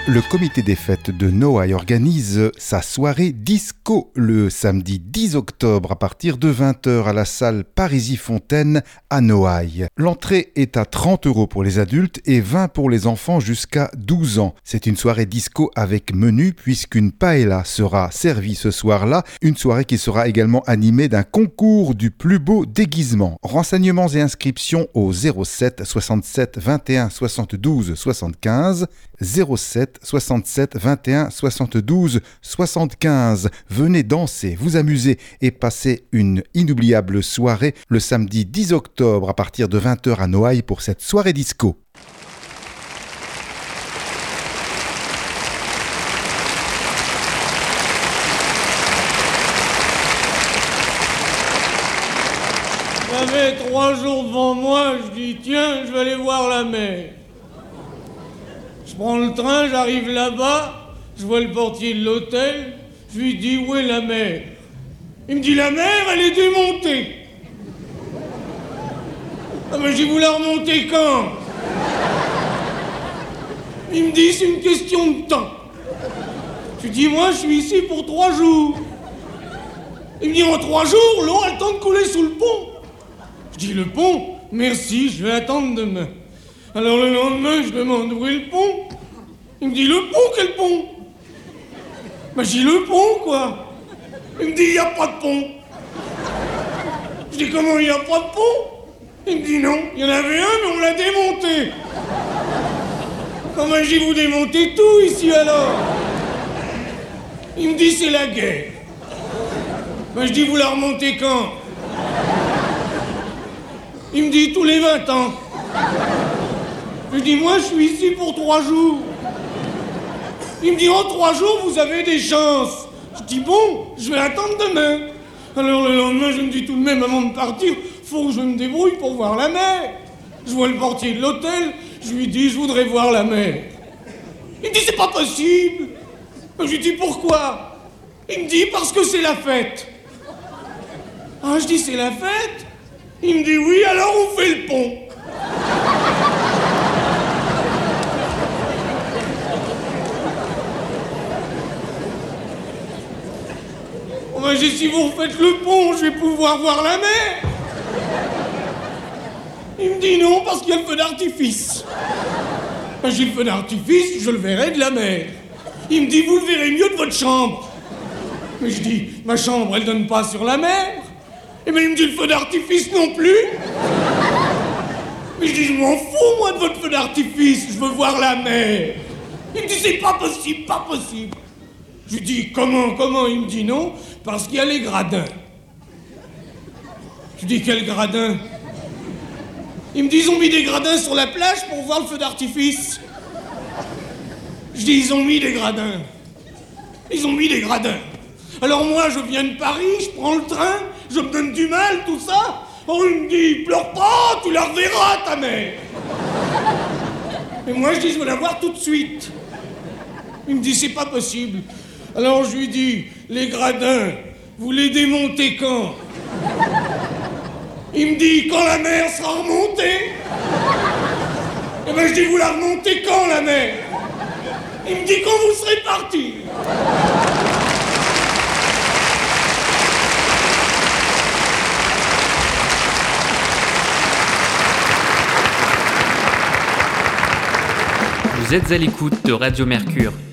Le comité des fêtes de Noailles organise sa soirée disco le samedi 10 octobre à partir de 20h à la salle Parisis-Fontaine à Noailles. L'entrée est à 30 € pour les adultes et 20 pour les enfants jusqu'à 12 ans. C'est une soirée disco avec menu puisqu'une paella sera servie ce soir-là. Une soirée qui sera également animée d'un concours du plus beau déguisement. Renseignements et inscriptions au 07 67 21 72 75 07 67 21 72 75. Venez danser, vous amuser et passer une inoubliable soirée le samedi 10 octobre à partir de 20h à Noailles pour cette soirée disco. J'avais 3 jours devant moi, je dis tiens, je vais aller voir la mer. Je prends le train, j'arrive là-bas, je vois le portier de l'hôtel, je lui dis où est la mer? Il me dit la mer, elle est démontée. Ah mais j'ai voulu la remonter quand? Il me dit c'est une question de temps. Je lui dis moi je suis ici pour 3 jours. Il me dit en 3 jours, l'eau a le temps de couler sous le pont. Je dis le pont? Merci, je vais attendre demain. Alors le lendemain, je demande où est le pont. Il me dit le pont, quel pont? Ben je dis le pont, quoi. Il me dit il n'y a pas de pont. Je dis comment il n'y a pas de pont? Il me dit non, il y en avait un, mais on l'a démonté. Comment j'ai vous démonté tout ici alors? Il me dit c'est la guerre. Ben je dis vous la remontez quand? Il me dit tous les 20 ans. Je lui dis, moi, je suis ici pour 3 jours. Il me dit, en 3 jours, vous avez des chances. Je dis, bon, je vais attendre demain. Alors, le lendemain, je me dis tout de même, avant de partir, faut que je me débrouille pour voir la mer. Je vois le portier de l'hôtel, je lui dis, je voudrais voir la mer. Il me dit, c'est pas possible. Je lui dis, pourquoi? Il me dit, parce que c'est la fête. Ah, je dis, c'est la fête? Il me dit, oui, alors on fait le pont. Ben, si vous refaites le pont, je vais pouvoir voir la mer. Il me dit non, parce qu'il y a le feu d'artifice. Ben, j'ai le feu d'artifice, je le verrai de la mer. Il me dit, vous le verrez mieux de votre chambre. Mais je dis, ma chambre, elle donne pas sur la mer. Et bien, il me dit, le feu d'artifice non plus. Mais je dis, je m'en fous, moi, de votre feu d'artifice, je veux voir la mer. Il me dit, c'est pas possible, pas possible. Je lui dis, comment? Il me dit non, parce qu'il y a les gradins. Je lui dis, quel gradin? Il me dit, ils ont mis des gradins sur la plage pour voir le feu d'artifice. Je dis, ils ont mis des gradins. Ils ont mis des gradins. Alors moi, je viens de Paris, je prends le train, je me donne du mal, tout ça. Oh, il me dit, pleure pas, tu la reverras, ta mère. Et moi, je dis, je veux la voir tout de suite. Il me dit, c'est pas possible. Alors je lui dis, les gradins, vous les démontez quand? Il me dit, quand la mer sera remontée. Et ben je dis, vous la remontez quand, la mer? Il me dit, quand vous serez partis. Vous êtes à l'écoute de Radio Mercure